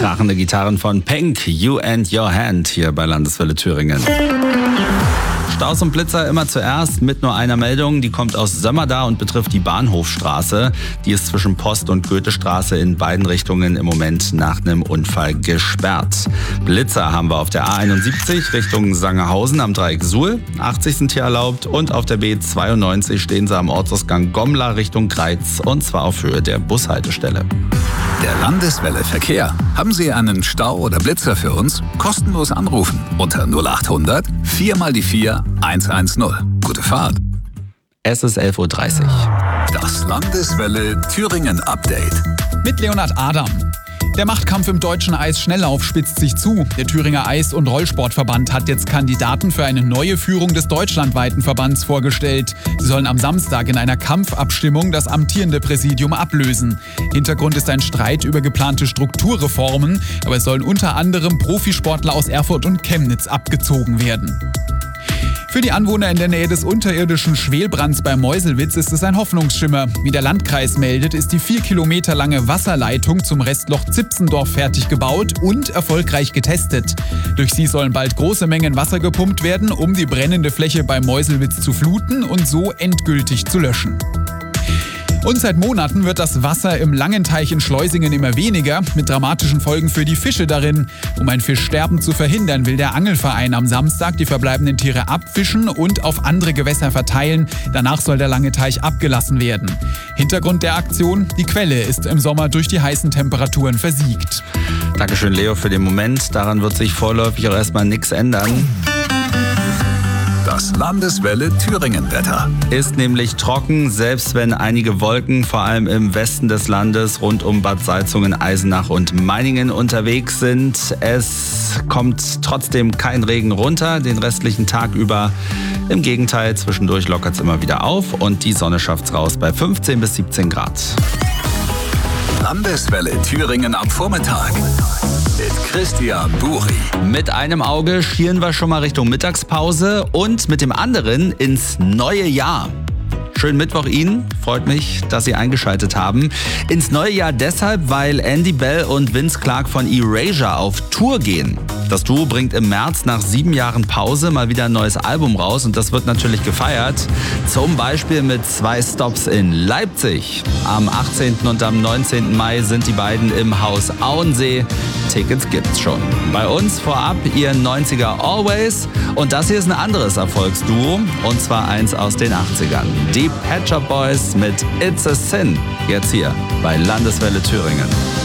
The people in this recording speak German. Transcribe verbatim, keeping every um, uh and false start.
krachende Gitarren von Pink, You and Your Hand hier bei Landeswelle Thüringen. Staus und Blitzer immer zuerst mit nur einer Meldung. Die kommt aus Sömmerda und betrifft die Bahnhofstraße. Die ist zwischen Post- und Goethestraße in beiden Richtungen im Moment nach einem Unfall gesperrt. Blitzer haben wir auf der A einundsiebzig Richtung Sangerhausen am Dreieck Suhl. achtzig sind hier erlaubt. Und auf der B zweiundneunzig stehen sie am Ortsausgang Gommla Richtung Greiz. Und zwar auf Höhe der Bushaltestelle. Der Landeswelle Verkehr. Haben Sie einen Stau oder Blitzer für uns? Kostenlos anrufen unter null achthundert vier mal die vier eins eins null. Gute Fahrt. Es ist elf Uhr dreißig. Das Landeswelle Thüringen Update. Mit Leonhard Adam. Der Machtkampf im deutschen Eisschnelllauf spitzt sich zu. Der Thüringer Eis- und Rollsportverband hat jetzt Kandidaten für eine neue Führung des deutschlandweiten Verbands vorgestellt. Sie sollen am Samstag in einer Kampfabstimmung das amtierende Präsidium ablösen. Hintergrund ist ein Streit über geplante Strukturreformen, aber es sollen unter anderem Profisportler aus Erfurt und Chemnitz abgezogen werden. Für die Anwohner in der Nähe des unterirdischen Schwelbrands bei Meuselwitz ist es ein Hoffnungsschimmer. Wie der Landkreis meldet, ist die vier Kilometer lange Wasserleitung zum Restloch Zipsendorf fertig gebaut und erfolgreich getestet. Durch sie sollen bald große Mengen Wasser gepumpt werden, um die brennende Fläche bei Meuselwitz zu fluten und so endgültig zu löschen. Und seit Monaten wird das Wasser im Langenteich in Schleusingen immer weniger, mit dramatischen Folgen für die Fische darin. Um ein Fischsterben zu verhindern, will der Angelverein am Samstag die verbleibenden Tiere abfischen und auf andere Gewässer verteilen. Danach soll der Langenteich abgelassen werden. Hintergrund der Aktion: die Quelle ist im Sommer durch die heißen Temperaturen versiegt. Dankeschön, Leo, für den Moment. Daran wird sich vorläufig auch erstmal nichts ändern. Das Landeswelle Thüringen-Wetter. Ist nämlich trocken, selbst wenn einige Wolken vor allem im Westen des Landes rund um Bad Salzungen, Eisenach und Meiningen unterwegs sind. Es kommt trotzdem kein Regen runter, den restlichen Tag über. Im Gegenteil, zwischendurch lockert es immer wieder auf und die Sonne schafft's raus bei fünfzehn bis siebzehn Grad. Landeswelle Thüringen am Vormittag. Mit Christian Buri. Mit einem Auge schielen wir schon mal Richtung Mittagspause und mit dem anderen ins neue Jahr. Schönen Mittwoch Ihnen. Freut mich, dass Sie eingeschaltet haben. Ins neue Jahr deshalb, weil Andy Bell und Vince Clarke von Erasure auf Tour gehen. Das Duo bringt im März nach sieben Jahren Pause mal wieder ein neues Album raus und das wird natürlich gefeiert. Zum Beispiel mit zwei Stops in Leipzig. Am achtzehnten und am neunzehnten Mai sind die beiden im Haus Auensee. Tickets gibt's schon. Bei uns vorab ihr neunziger Always und das hier ist ein anderes Erfolgsduo und zwar eins aus den achtzigern. Die Pet Shop Boys mit It's a Sin. Jetzt hier bei Landeswelle Thüringen.